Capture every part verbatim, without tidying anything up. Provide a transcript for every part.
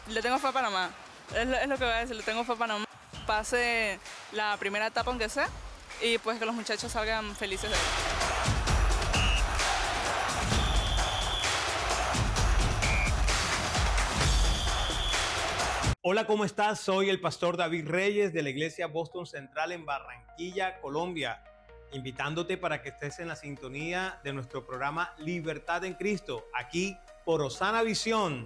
Le tengo fe a Panamá. Es lo, es lo que voy a decir, le tengo fe a Panamá. Pase la primera etapa aunque sea y pues que los muchachos salgan felices de él. Hola, ¿cómo estás? Soy el pastor David Reyes de la iglesia Boston Central en Barranquilla, Colombia, invitándote para que estés en la sintonía de nuestro programa Libertad en Cristo, aquí por Osana Visión.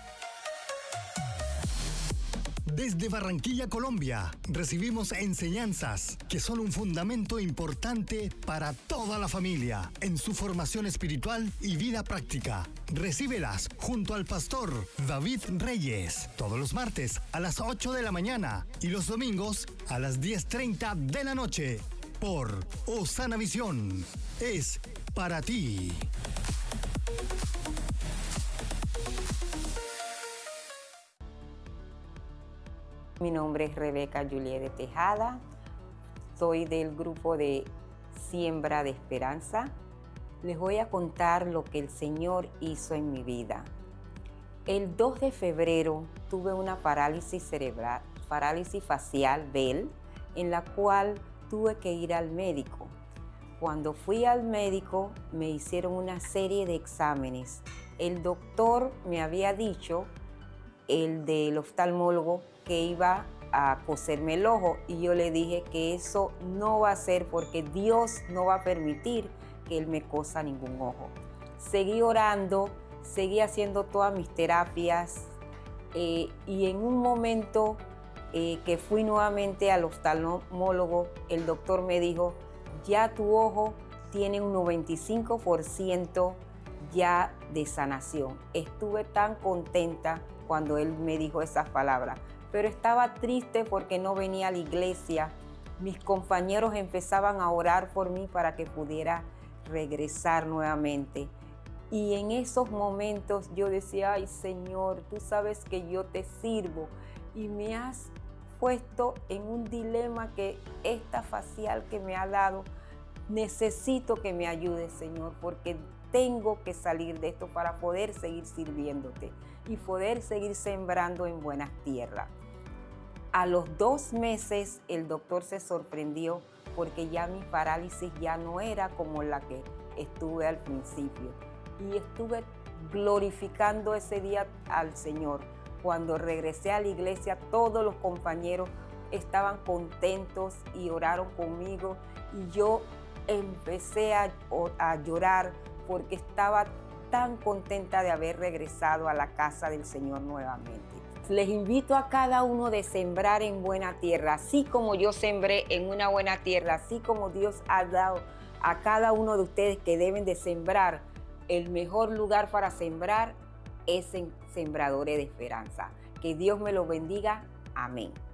Desde Barranquilla, Colombia, recibimos enseñanzas que son un fundamento importante para toda la familia en su formación espiritual y vida práctica. Recíbelas junto al pastor David Reyes todos los martes a las ocho de la mañana y los domingos a las diez treinta de la noche por Osana Visión. Es para ti. Mi nombre es Rebeca Juliet de Tejada, soy del grupo de Siembra de Esperanza. Les voy a contar lo que el Señor hizo en mi vida. El dos de febrero tuve una parálisis cerebral, parálisis facial, B E L, en la cual tuve que ir al médico. Cuando fui al médico me hicieron una serie de exámenes. El doctor me había dicho, el del oftalmólogo, que iba a coserme el ojo y yo le dije que eso no va a ser porque Dios no va a permitir que Él me cosa ningún ojo. Seguí orando, seguí haciendo todas mis terapias eh, y en un momento eh, que fui nuevamente al oftalmólogo, el doctor me dijo, ya tu ojo tiene un noventa y cinco por ciento ya de sanación. Estuve tan contenta cuando él me dijo esas palabras, pero estaba triste porque no venía a la iglesia. Mis compañeros empezaban a orar por mí para que pudiera regresar nuevamente. Y en esos momentos yo decía, ay Señor, tú sabes que yo te sirvo y me has puesto en un dilema que esta facial que me ha dado, necesito que me ayudes, Señor, porque tengo que salir de esto para poder seguir sirviéndote y poder seguir sembrando en buenas tierras. A los dos meses el doctor se sorprendió porque ya mi parálisis ya no era como la que estuve al principio. Y estuve glorificando ese día al Señor. Cuando regresé a la iglesia, todos los compañeros estaban contentos y oraron conmigo. Y yo empecé a, a llorar porque estaba tan contenta de haber regresado a la casa del Señor nuevamente. Les invito a cada uno de sembrar en buena tierra, así como yo sembré en una buena tierra, así como Dios ha dado a cada uno de ustedes que deben de sembrar. El mejor lugar para sembrar es en Sembradores de Esperanza. Que Dios me lo bendiga. Amén.